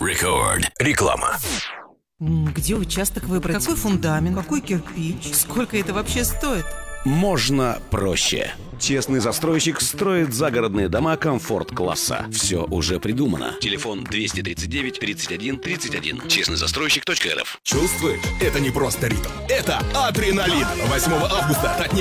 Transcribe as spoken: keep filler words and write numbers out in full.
Рекорд. Реклама. Где участок выбрать? Какой фундамент? Какой кирпич? Сколько это вообще стоит? Можно проще. Честный застройщик строит загородные дома комфорт-класса. Все уже придумано. Телефон двести тридцать девять тридцать один тридцать один. честный застройщик точка эр эф. Чувствуешь? Это не просто ритм. Это адреналин. восьмого августа Татнефть